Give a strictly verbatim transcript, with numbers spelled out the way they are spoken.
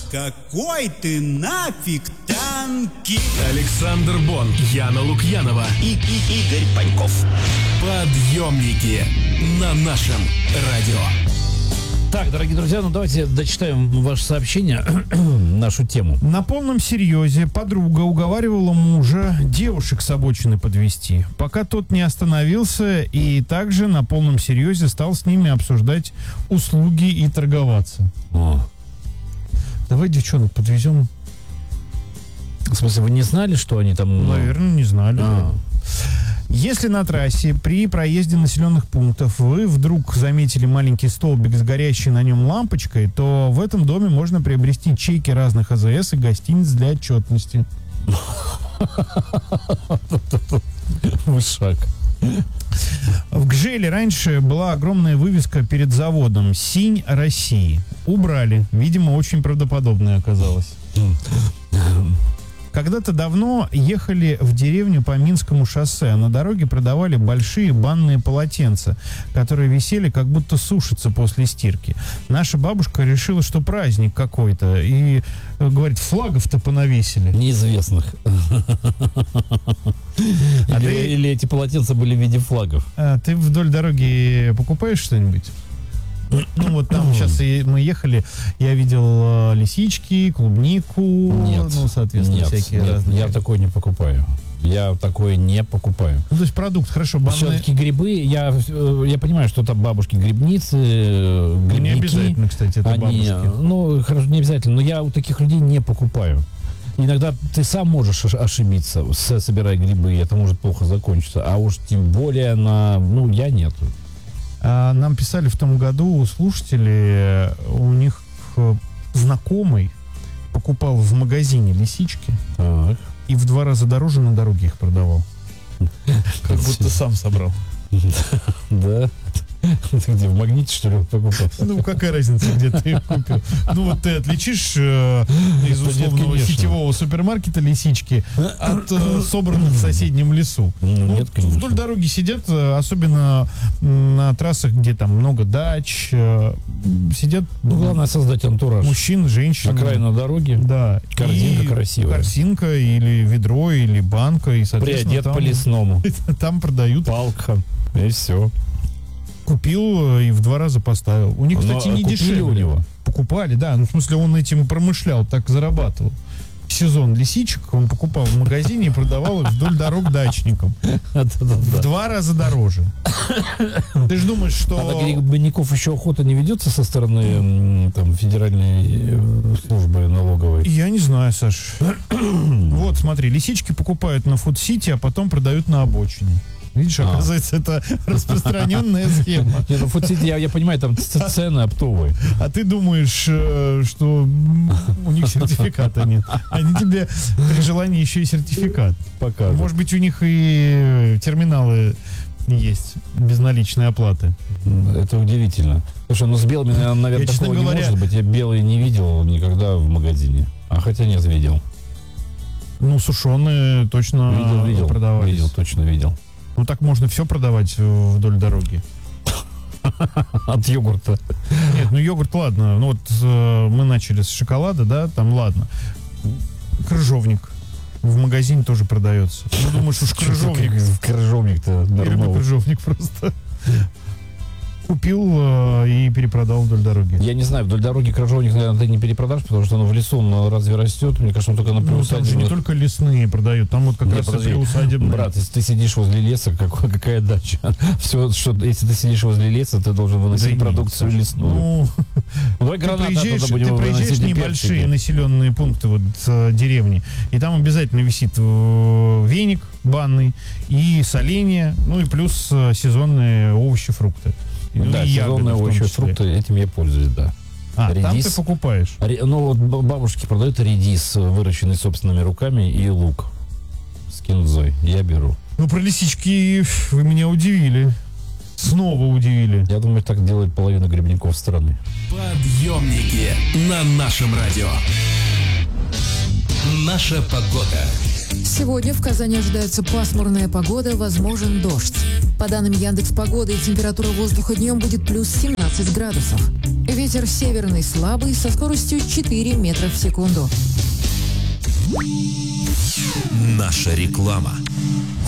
Какой ты нафиг танки? Александр Бон, Яна Лукьянова И, и Игорь Паньков. Подъемники на нашем радио. Так, дорогие друзья, ну давайте дочитаем ваше сообщение, нашу тему. На полном серьезе подруга уговаривала мужа девушек с обочины подвезти, пока тот не остановился, и также на полном серьезе стал с ними обсуждать услуги и торговаться. О. Давай девчонок подвезем. В смысле, вы не знали, что они там... Наверное, не знали. А. Если на трассе при проезде населенных пунктов вы вдруг заметили маленький столбик с горящей на нем лампочкой, то в этом доме можно приобрести чеки разных АЗС и гостиниц для отчетности. Вышаг. В Гжеле раньше была огромная вывеска перед заводом «Синь России». Убрали. Видимо, очень правдоподобная оказалась. Когда-то давно ехали в деревню по Минскому шоссе, а на дороге продавали большие банные полотенца, которые висели, как будто сушатся после стирки. Наша бабушка решила, что праздник какой-то, и, говорит, флагов-то понавесили. Неизвестных. А Или, ты- или эти полотенца были в виде флагов. А ты вдоль дороги покупаешь что-нибудь? Ну, вот там сейчас и мы ехали, я видел э, лисички, клубнику, Нет. ну, соответственно, Нет, всякие нет, разные. я такое не покупаю. Я такое не покупаю. Ну, то есть продукт, хорошо, банные... Все-таки грибы, я, э, я понимаю, что там бабушки-грибницы, э, Ну, грибники. не обязательно, кстати, это Они, бабушки. ну, хорошо, не обязательно, но я у таких людей не покупаю. Иногда ты сам можешь ош- ошибиться, с- собирая грибы, и это может плохо закончиться. А уж тем более на... Ну, я нет. А, нам писали в том году слушатели, у них э, знакомый покупал в магазине лисички Так. и в два раза дороже на дороге их продавал. Как будто сам собрал. Да? Ты где, в Магните, что ли, покупал? Ну, какая разница, где ты их купил? Ну, вот ты отличишь э, из Да нет, условного конечно. сетевого супермаркета лисички от э, собранных в соседнем лесу. Ну, Ну, нет, конечно. вдоль дороги сидят, э, особенно м, на трассах, где там много дач, э, сидят Ну, главное создать антураж. мужчин, женщин. Окраина дороги. Да. Корзинка И красивая. Корзинка или ведро, или банка. И, соответственно, Приодет там, по лесному. там продают. Палка. И все. Купил э, и в два раза поставил. У них, кстати, Но, а не купили дешевле. у него? Покупали, да. Ну, в смысле, он этим промышлял, так зарабатывал. Сезон лисичек он покупал в магазине и продавал их вдоль дорог дачникам. В два раза дороже. Ты же думаешь, А на что... грибников еще охота не ведется со стороны м, там, федеральной э, службы налоговой? Я не знаю, Саш. Вот, смотри, лисички покупают на Фуд-Сити, а потом продают на обочине. Видишь, А. оказывается, это распространенная схема. Не, ну, фудсити, я, я понимаю, там ц- цены оптовые. А ты думаешь, э, что м, у них сертификата нет. Они тебе при желании еще и сертификат. Пока. Может быть, у них и терминалы есть безналичной оплаты. Это удивительно. Слушай, ну с белыми, наверное, Я, честно такого не говоря- может быть. Я белые не видел никогда в магазине. А хотя нет, видел. Ну, сушеные точно Видел, видел. продавались. Видел, точно видел. Ну, так можно все продавать э, вдоль дороги. От йогурта. Нет, ну йогурт, ладно. Ну вот э, мы начали с шоколада, да, там ладно. Крыжовник в магазине тоже продается. Ну, думаешь, уж крыжовник. Крыжовник-то Я люблю нормально. крыжовник просто. Купил э, и перепродал вдоль дороги. Я не знаю, вдоль дороги крыжовник, наверное, ты не перепродашь, потому что оно в лесу, он разве растет? Мне кажется, он только на Ну, там же не приусадебных. только лесные продают, там вот как Нет, раз и подожди. приусадебные. Брат, если ты сидишь возле леса, какой, какая дача? Все, что, если ты сидишь возле леса, ты должен выносить Да нет, продукцию Саша, лесную. Ну, Давай ты гранаты проезжаешь, оттуда будем ты проезжаешь выносить и небольшие персики. населенные пункты вот э, деревни, и там обязательно висит э, веник банный и соленья, ну и плюс э, сезонные овощи, фрукты. Ну, Да, и ягоды сезонные в том овощи, числе. фрукты, этим я пользуюсь, да. А, там редис. ты покупаешь. Ре- Ну, вот б- бабушки продают редис, выращенный собственными руками, и лук с кинзой. Я беру. Ну, про лисички вы меня удивили. Снова удивили. Я думаю, так делает половина грибников страны. Подъемники на нашем радио. Наша погода. Сегодня в Казани ожидается пасмурная погода, возможен дождь. По данным Яндекс.Погоды, температура воздуха днем будет плюс семнадцать градусов. Ветер северный слабый со скоростью четыре метра в секунду. Наша реклама.